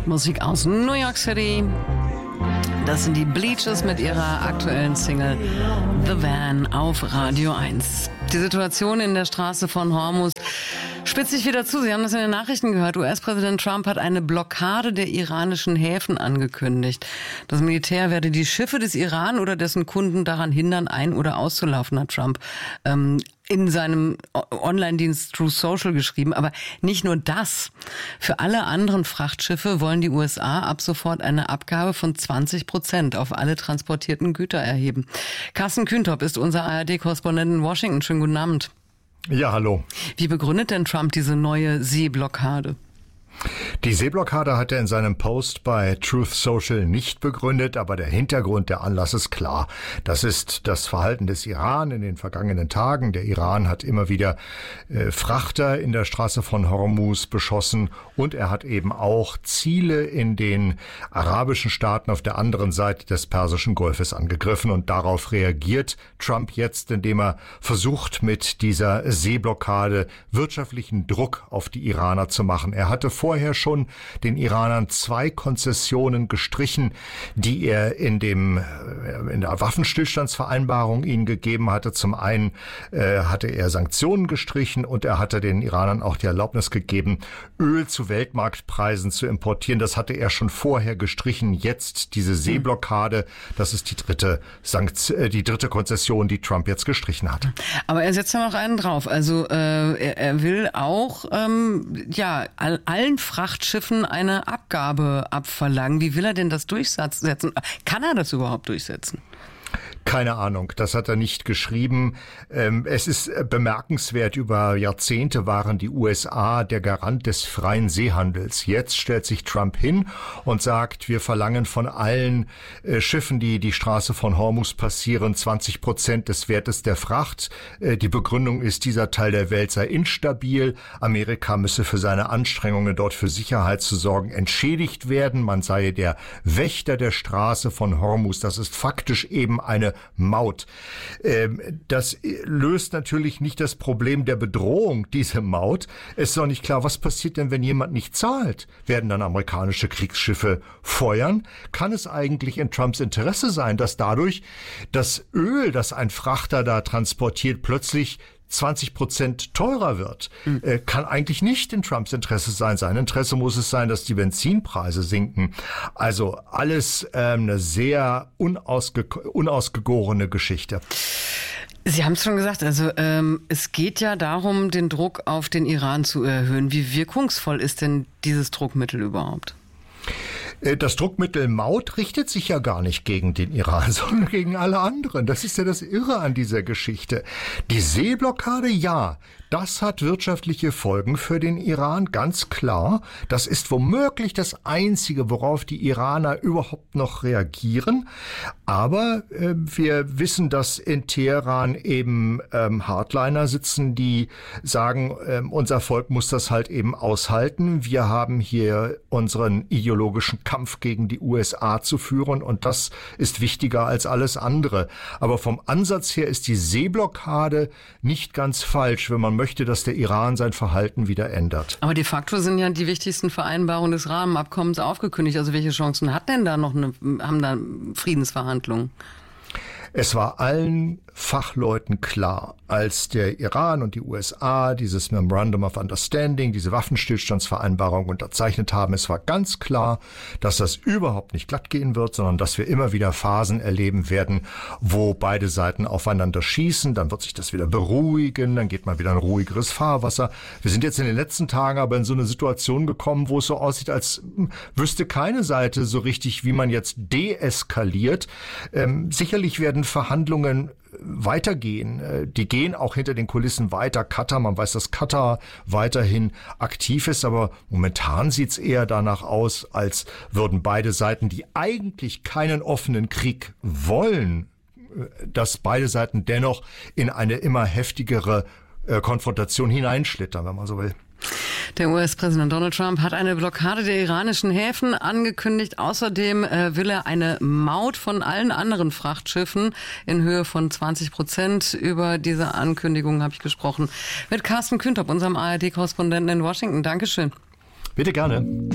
Musik aus New York City. Das sind die Bleachers mit ihrer aktuellen Single The Van auf Radio 1. Die Situation in der Straße von Hormuz spitzt sich wieder zu. Sie haben das in den Nachrichten gehört. US-Präsident Trump hat eine Blockade der iranischen Häfen angekündigt. Das Militär werde die Schiffe des Iran oder dessen Kunden daran hindern, ein- oder auszulaufen, hat Trump in seinem Online-Dienst Truth Social geschrieben. Aber nicht nur das. Für alle anderen Frachtschiffe wollen die USA ab sofort eine Abgabe von 20% auf alle transportierten Güter erheben. Carsten Kühntop ist unser ARD-Korrespondent in Washington. Schönen guten Abend. Ja, hallo. Wie begründet denn Trump diese neue Seeblockade? Die Seeblockade hat er in seinem Post bei Truth Social nicht begründet, aber der Hintergrund, der Anlass ist klar. Das ist das Verhalten des Iran in den vergangenen Tagen. Der Iran hat immer wieder Frachter in der Straße von Hormuz beschossen und er hat eben auch Ziele in den arabischen Staaten auf der anderen Seite des Persischen Golfes angegriffen und darauf reagiert Trump jetzt, indem er versucht, mit dieser Seeblockade wirtschaftlichen Druck auf die Iraner zu machen. Er hatte vorher schon den Iranern 2 Konzessionen gestrichen, die er in der Waffenstillstandsvereinbarung ihnen gegeben hatte. Zum einen hatte er Sanktionen gestrichen und er hatte den Iranern auch die Erlaubnis gegeben, Öl zu Weltmarktpreisen zu importieren. Das hatte er schon vorher gestrichen. Jetzt diese Seeblockade, das ist die dritte Konzession, die Trump jetzt gestrichen hat. Aber er setzt ja noch einen drauf. Also er will auch allen Frachtschiffen eine Abgabe abverlangen. Wie will er denn das durchsetzen? Kann er das überhaupt durchsetzen? Keine Ahnung, das hat er nicht geschrieben. Es ist bemerkenswert, über Jahrzehnte waren die USA der Garant des freien Seehandels. Jetzt stellt sich Trump hin und sagt, wir verlangen von allen Schiffen, die die Straße von Hormuz passieren, 20% des Wertes der Fracht. Die Begründung ist, dieser Teil der Welt sei instabil. Amerika müsse für seine Anstrengungen, dort für Sicherheit zu sorgen, entschädigt werden. Man sei der Wächter der Straße von Hormuz. Das ist faktisch eben eine Maut. Das löst natürlich nicht das Problem der Bedrohung, diese Maut. Es ist doch nicht klar, was passiert denn, wenn jemand nicht zahlt? Werden dann amerikanische Kriegsschiffe feuern? Kann es eigentlich in Trumps Interesse sein, dass dadurch das Öl, das ein Frachter da transportiert, plötzlich 20% teurer wird? Kann eigentlich nicht in Trumps Interesse sein. Sein Interesse muss es sein, dass die Benzinpreise sinken. Also alles eine sehr unausgegorene Geschichte. Sie haben es schon gesagt, also es geht ja darum, den Druck auf den Iran zu erhöhen. Wie wirkungsvoll ist denn dieses Druckmittel überhaupt? Das Druckmittel Maut richtet sich ja gar nicht gegen den Iran, sondern gegen alle anderen. Das ist ja das Irre an dieser Geschichte. Die Seeblockade, ja, das hat wirtschaftliche Folgen für den Iran, ganz klar. Das ist womöglich das Einzige, worauf die Iraner überhaupt noch reagieren. Aber wir wissen, dass in Teheran eben Hardliner sitzen, die sagen, unser Volk muss das halt eben aushalten. Wir haben hier unseren ideologischen Kampf gegen die USA zu führen und das ist wichtiger als alles andere. Aber vom Ansatz her ist die Seeblockade nicht ganz falsch, wenn man möchte, dass der Iran sein Verhalten wieder ändert. Aber de facto sind ja die wichtigsten Vereinbarungen des Rahmenabkommens aufgekündigt. Also welche Chancen hat denn da haben da Friedensverhandlungen? Es war allen Fachleuten klar, als der Iran und die USA dieses Memorandum of Understanding, diese Waffenstillstandsvereinbarung unterzeichnet haben, es war ganz klar, dass das überhaupt nicht glatt gehen wird, sondern dass wir immer wieder Phasen erleben werden, wo beide Seiten aufeinander schießen, dann wird sich das wieder beruhigen, dann geht man wieder in ruhigeres Fahrwasser. Wir sind jetzt in den letzten Tagen aber in so eine Situation gekommen, wo es so aussieht, als wüsste keine Seite so richtig, wie man jetzt deeskaliert. Sicherlich werden Verhandlungen weitergehen. Die gehen auch hinter den Kulissen weiter. Man weiß, dass Katar weiterhin aktiv ist, aber momentan sieht es eher danach aus, als würden beide Seiten, die eigentlich keinen offenen Krieg wollen, dass beide Seiten dennoch in eine immer heftigere Konfrontation hineinschlittern, wenn man so will. Der US-Präsident Donald Trump hat eine Blockade der iranischen Häfen angekündigt. Außerdem will er eine Maut von allen anderen Frachtschiffen in Höhe von 20%. Über diese Ankündigung habe ich gesprochen mit Carsten Kühntop, unserem ARD-Korrespondenten in Washington. Dankeschön. Bitte gerne.